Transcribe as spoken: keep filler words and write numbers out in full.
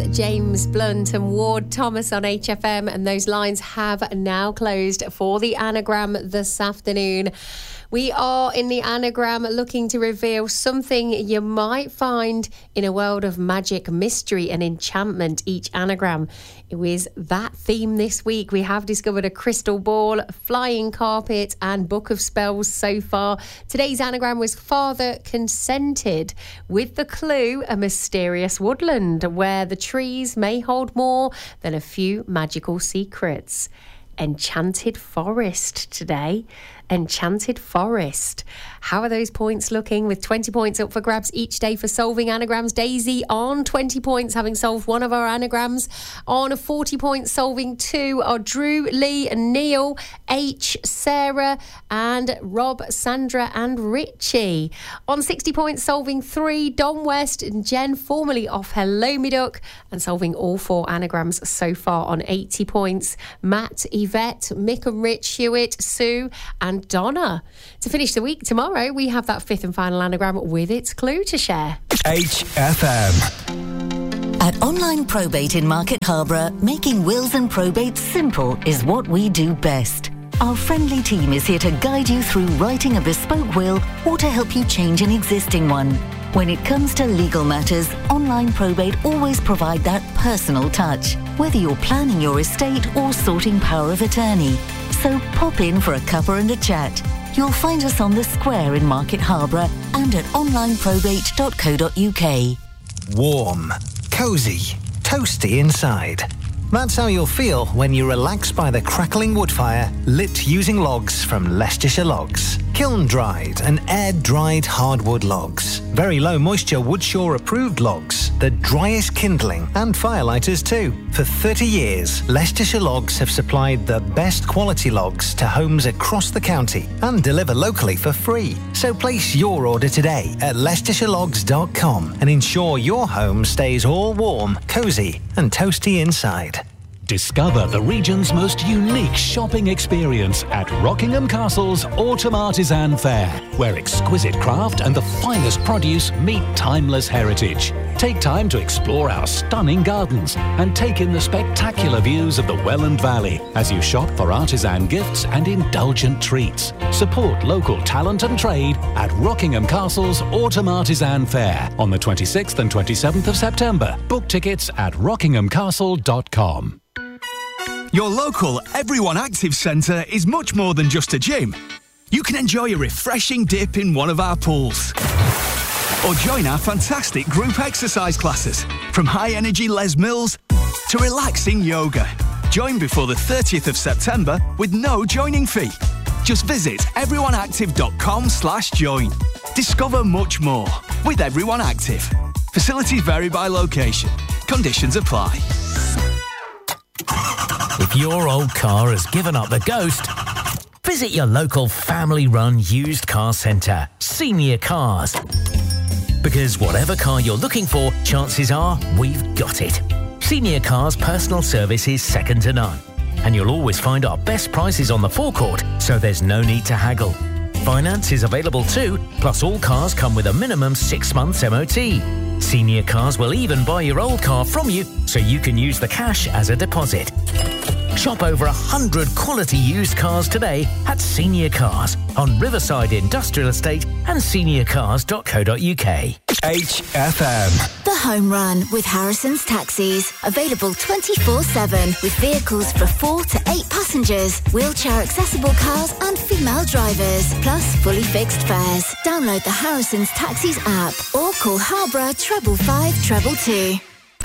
James Blunt and Ward Thomas on H F M, and those lines have now closed for the anagram this afternoon. We are in the anagram looking to reveal something you might find in a world of magic, mystery and enchantment. Each anagram is that theme this week. We have discovered a crystal ball, flying carpet and book of spells so far. Today's anagram was Father Consented, with the clue a mysterious woodland where the trees may hold more than a few magical secrets. Enchanted Forest today. Enchanted Forest. How are those points looking? With twenty points up for grabs each day for solving anagrams. Daisy on twenty points, having solved one of our anagrams. On forty points, solving two are Drew, Lee and Neil, H, Sarah and Rob, Sandra and Richie. On sixty points, solving three, Don West and Jen, formerly off Hello Me Duck, and solving all four anagrams so far. On eighty points, Matt, Yvette, Mick and Rich, Hewitt, Sue and Donna. To finish the week tomorrow, we have that fifth and final anagram with its clue to share. H F M. At Online Probate in Market Harborough, making wills and probate simple is what we do best. Our friendly team is here to guide you through writing a bespoke will or to help you change an existing one. When it comes to legal matters, Online Probate always provide that personal touch, whether you're planning your estate or sorting power of attorney. So pop in for a cuppa and a chat. You'll find us on the square in Market Harborough and at online probate dot co dot uk. Warm, cosy, toasty inside. That's how you'll feel when you relax by the crackling wood fire lit using logs from Leicestershire Logs. Kiln-dried and air-dried hardwood logs. Very low moisture Woodshaw approved logs. The driest kindling and firelighters too. For thirty years, Leicestershire Logs have supplied the best quality logs to homes across the county and deliver locally for free. So place your order today at leicestershire logs dot com and ensure your home stays all warm, cosy and toasty inside. Discover the region's most unique shopping experience at Rockingham Castle's Autumn Artisan Fair, where exquisite craft and the finest produce meet timeless heritage. Take time to explore our stunning gardens and take in the spectacular views of the Welland Valley as you shop for artisan gifts and indulgent treats. Support local talent and trade at Rockingham Castle's Autumn Artisan Fair on the twenty-sixth and twenty-seventh of September. Book tickets at rockingham castle dot com. Your local Everyone Active Centre is much more than just a gym. You can enjoy a refreshing dip in one of our pools. Or join our fantastic group exercise classes, from high-energy Les Mills to relaxing yoga. Join before the thirtieth of September with no joining fee. Just visit everyone active dot com slash join. Discover much more with Everyone Active. Facilities vary by location. Conditions apply. If your old car has given up the ghost, visit your local family-run used car centre, Senior Cars. Because whatever car you're looking for, chances are we've got it. Senior Cars personal service is second to none. And you'll always find our best prices on the forecourt, so there's no need to haggle. Finance is available too, plus all cars come with a minimum six months M O T. Senior Cars will even buy your old car from you, so you can use the cash as a deposit. Shop over one hundred quality used cars today at Senior Cars on Riverside Industrial Estate and senior cars dot co dot uk. H F M. The Home Run with Harrison's Taxis. Available twenty-four seven with vehicles for four to eight passengers, wheelchair accessible cars and female drivers, plus fully fixed fares. Download the Harrison's Taxis app or call Harborough treble five treble two.